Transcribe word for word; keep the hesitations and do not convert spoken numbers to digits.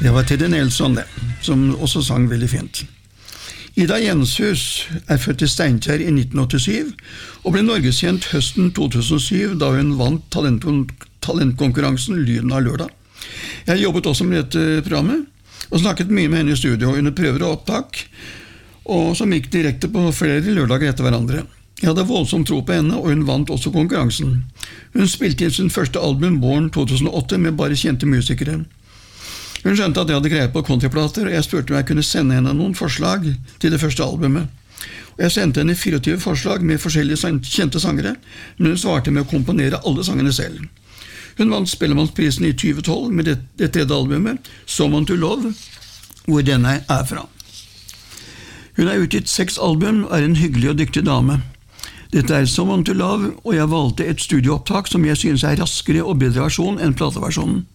Det var Teddy Nelson det, som også sang veldig fint. Ida Jenshus er født i Steinkjer i nitten åttisyv, og ble norgeskjent høsten to tusen og syv da hun vant talent talentkonkurransen Lyden av lørdag. Jeg jobbet også med dette programmet, og snakket mye med henne i studio under prøver og opptak, og som gikk direkte på flere lørdager etter hverandre. Jeg hadde voldsomt tro på henne, og hun vant også konkurransen. Hun spilte inn sin første album våren to tusen og åtte med bare kjente musikere. Hun skjønte at jeg hadde greie på countryplater, og jeg spurte om jeg kunne sende henne noen forslag til det første albumet. Og jeg sendte henne tjuefire forslag med forskjellige kjente sangere, men hun svarte med å komponere alle sangene selv. Hun vant Spellemannsprisen i tjue tolv med det, det tredje albumet, Someone to Love, hvor denne er fra. Hun har utgitt seks album og er en hyggelig og dyktig dame. Dette er Someone to Love, og jeg valgte et studioopptak som jeg synes er raskere og bedre versjon enn plateversjonen.